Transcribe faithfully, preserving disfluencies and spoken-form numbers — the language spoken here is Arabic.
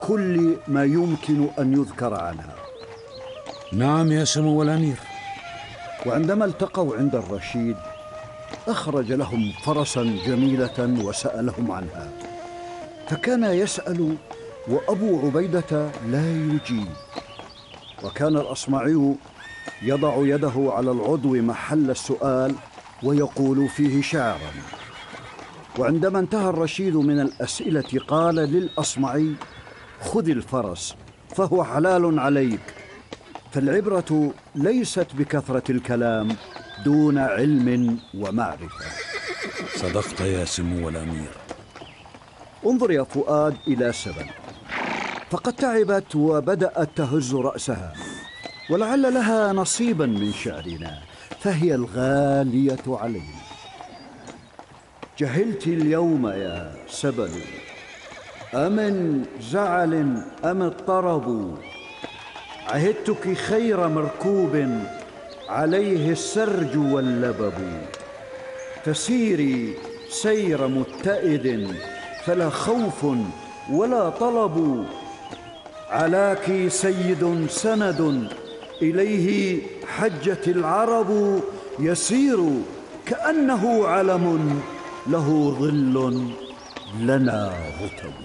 كل ما يمكن أن يذكر عنها. نعم يا سمو الأمير. وعندما التقوا عند الرشيد أخرج لهم فرسا جميلة وسألهم عنها، فكان يسأل وأبو عبيدة لا يجيب، وكان الأصمعي يضع يده على العضو محل السؤال ويقول فيه شعرا. وعندما انتهى الرشيد من الأسئلة قال للأصمعي: خذ الفرس فهو حلال عليك، فالعبرة ليست بكثرة الكلام دون علم ومعرفة. صدقت يا سمو الأمير. انظر يا فؤاد إلى سبل، فقد تعبت وبدأت تهز رأسها، ولعل لها نصيبا من شعرنا، فهي الغالية علينا. جهلت اليوم يا سبل، أمن زعل أم اضطرب، عهدتك خير مركوب عليه السرج واللبب، فسيري سير متئد فلا خوف ولا طلب، علاك سيد سند إليه حجت العرب، يسير كأنه علم له ظل لنا رتب.